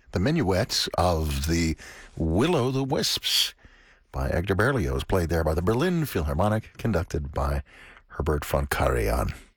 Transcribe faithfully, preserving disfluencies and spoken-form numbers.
the minuet of the Will-o'-the-Wisps by Edgar Berlioz, played there by the Berlin Philharmonic, conducted by Herbert von Karajan.